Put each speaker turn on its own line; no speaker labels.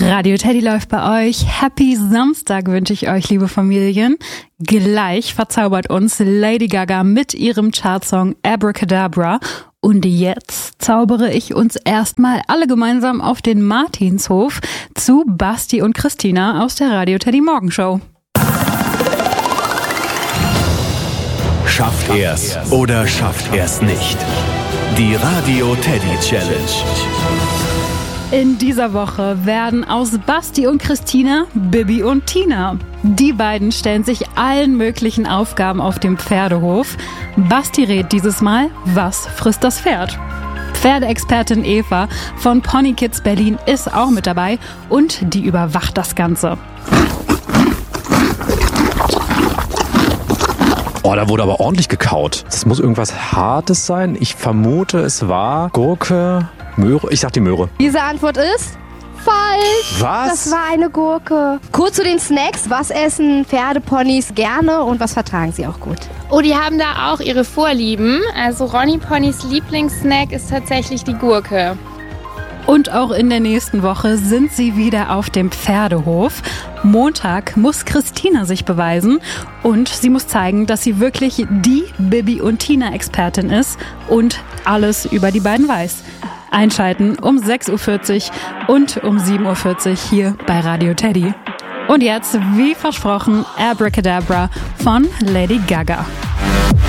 Radio Teddy läuft bei euch. Happy Samstag wünsche ich euch, liebe Familien. Gleich verzaubert uns Lady Gaga mit ihrem Chartsong Abracadabra. Und jetzt zaubere ich uns erstmal alle gemeinsam auf den Martinshof zu Basti und Christina aus der Radio Teddy Morgenshow.
Schafft er's oder schafft er's nicht? Die Radio Teddy Challenge.
In dieser Woche werden aus Basti und Christina Bibi und Tina. Die beiden stellen sich allen möglichen Aufgaben auf dem Pferdehof. Basti rät dieses Mal, was frisst das Pferd? Pferdeexpertin Eva von Pony Kids Berlin ist auch mit dabei und die überwacht das Ganze.
Oh, da wurde aber ordentlich gekaut. Das muss irgendwas Hartes sein. Ich vermute, es war Gurke, Möhre. Ich sag die Möhre.
Diese Antwort ist falsch.
Was?
Das war eine Gurke. Kurz zu den Snacks. Was essen Pferdeponys gerne und was vertragen sie auch gut?
Oh, die haben da auch ihre Vorlieben. Also Ronny Ponys Lieblingssnack ist tatsächlich die Gurke.
Und auch in der nächsten Woche sind sie wieder auf dem Pferdehof. Montag muss Christina sich beweisen und sie muss zeigen, dass sie wirklich die Bibi und Tina Expertin ist und alles über die beiden weiß. Einschalten um 6.40 Uhr und um 7.40 Uhr hier bei Radio Teddy. Und jetzt, wie versprochen, Abracadabra von Lady Gaga.